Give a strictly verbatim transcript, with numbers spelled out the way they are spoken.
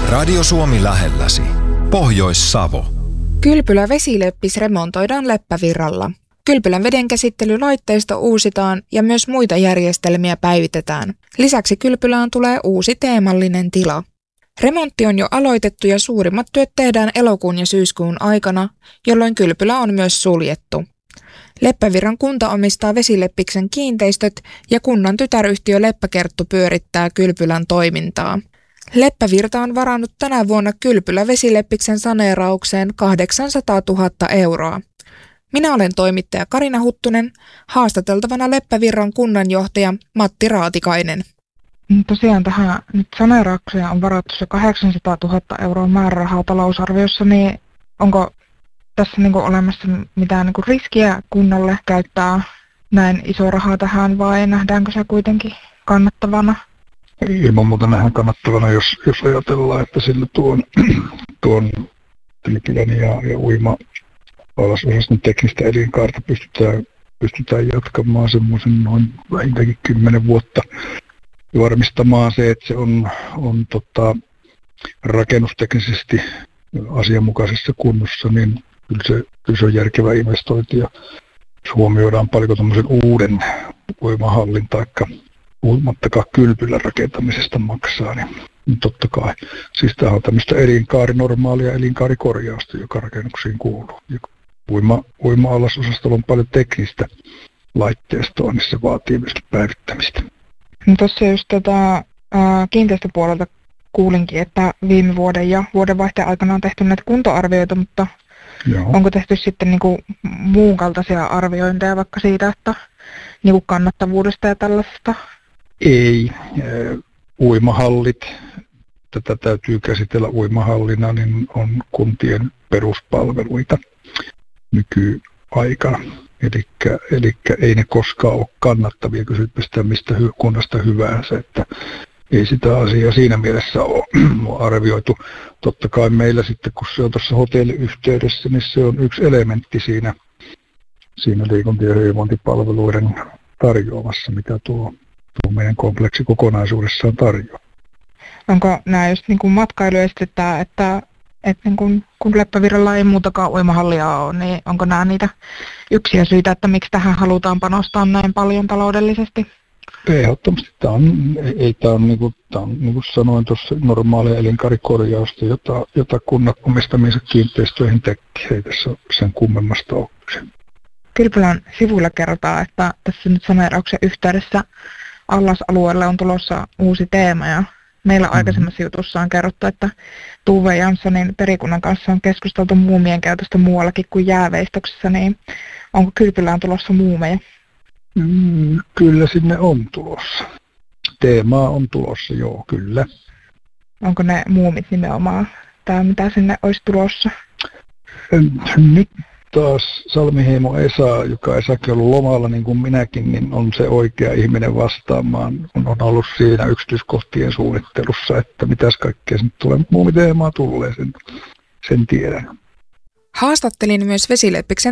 Radio Suomi lähelläsi. Pohjois-Savo. Kylpylä Vesileppis remontoidaan Leppävirralla. Kylpylän vedenkäsittelylaitteisto uusitaan ja myös muita järjestelmiä päivitetään. Lisäksi kylpylään tulee uusi teemallinen tila. Remontti on jo aloitettu ja suurimmat työt tehdään elokuun ja syyskuun aikana, jolloin kylpylä on myös suljettu. Leppävirran kunta omistaa Vesileppiksen kiinteistöt ja kunnan tytäryhtiö Leppäkerttu pyörittää kylpylän toimintaa. Leppävirta on varannut tänä vuonna kylpylä Vesileppiksen saneeraukseen kahdeksansataatuhatta euroa. Minä olen toimittaja Karina Huttunen, haastateltavana Leppävirran kunnanjohtaja Matti Raatikainen. Tosiaan tähän nyt saneeraukseen on varattu se kahdeksansataatuhatta euroa määrärahaa talousarviossa, niin onko tässä niin kuin olemassa mitään niin kuin riskiä kunnalle käyttää näin iso rahaa tähän vai nähdäänkö se kuitenkin kannattavana? Ilman muuta nähdään kannattavana, jos, jos ajatellaan, että sillä tuon, tuon kylpylän ja, ja uima alasosaston teknistä elinkaarta pystytään, pystytään jatkamaan semmoisen noin vähintäänkin kymmenen vuotta ja varmistamaan se, että se on, on tota, rakennusteknisesti asianmukaisessa kunnossa, niin kyllä se, kyllä se on järkevä investointi. Ja jos huomioidaan paljonko tämmöisen uuden uimahallin tai puhumattakaan kylpylän rakentamisesta maksaa, niin, niin totta kai. Siis tämä on tämmöistä elinkaarinormaalia elinkaarikorjausta, joka rakennuksiin kuuluu. Ja uima, uima-alasosastolla on paljon teknistä laitteistoa, niin se vaatii myöskin päivittämistä. No tuossa just tota, ää, kiinteistöpuolelta kuulinkin, että viime vuoden ja vuodenvaihteen aikana on tehty näitä kuntoarvioita, mutta Joo. onko tehty sitten niinku muun kaltaisia arviointeja vaikka siitä, että niinku kannattavuudesta ja tällaisesta? Ei. Uimahallit, tätä täytyy käsitellä uimahallina, niin on kuntien peruspalveluita nykyaikana. Eli ei ne koskaan ole kannattavia, kysytpä sitä mistä hy- kunnasta hyvänsä, että ei sitä asiaa siinä mielessä ole arvioitu. Totta kai meillä sitten, kun se on tuossa hotelliyhteydessä, niin se on yksi elementti siinä, siinä liikunta- ja hyvinvointipalveluiden tarjoamassa, mitä tuo, tuo meidän kompleksi kokonaisuudessaan tarjoaa. Onko nämä just niin kuin matkailuestettä, että, että niin kuin, kun Leppävirralla ei muutakaan uimahallia ole, niin onko nämä niitä yksiä syitä, että miksi tähän halutaan panostaa näin paljon taloudellisesti? Ehdottomasti tämä on, ei tämä on, niin kuin, tämä on, niin kuin sanoin tuossa, normaalia elinkaarikorjausta, jota, jota kunnat omistamiinsa kiinteistöihin tekee. Ei tässä sen kummemmasta ole kyse. Kylpylän sivuilla kerrotaan, että tässä nyt saneerauksen yhteydessä allasalueelle on tulossa uusi teema ja meillä aikaisemmassa jutussa on kerrottu, että Tuve Janssonin perikunnan kanssa on keskusteltu muumien käytöstä muuallakin kuin jääveistoksessa, niin onko Kylpylään tulossa muumeja? Mm, kyllä sinne on tulossa. Teemaa on tulossa, joo, kyllä. Onko ne muumit nimenomaan, tai mitä sinne olisi tulossa? Nyt taas Salmiheimo Esa, joka Esakin ollut lomalla niin kuin minäkin, niin on se oikea ihminen vastaamaan. On, on ollut siinä yksityiskohtien suunnittelussa, että mitäs kaikkea sinne tulee. Muumiteemaa tulee, sen, sen tiedän. Haastattelin myös Vesileppiksen